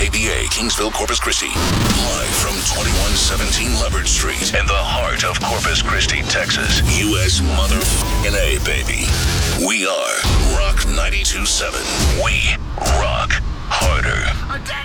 KBA, Kingsville, Corpus Christi. Live from 2117 Leverage Street in the heart of Corpus Christi, Texas. U.S. motherfucking A, baby. We are Rock 92.7. We rock harder.